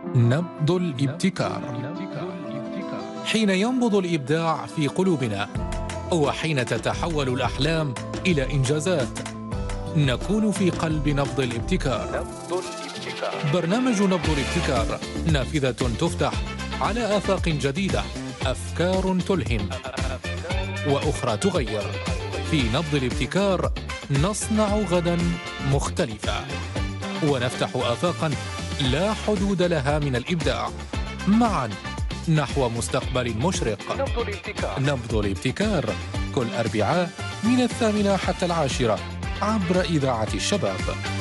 نبض الابتكار. حين ينبض الإبداع في قلوبنا، وحين تتحول الأحلام إلى إنجازات، نكون في قلب نبض الابتكار. برنامج نبض الابتكار، نافذة تفتح على آفاق جديدة، أفكار تلهم وأخرى تغير. في نبض الابتكار نصنع غدا مختلفا، ونفتح آفاقا لا حدود لها من الإبداع، معا نحو مستقبل مشرق. نبض الابتكار كل أربعاء من 8 حتى 10 عبر إذاعة الشباب.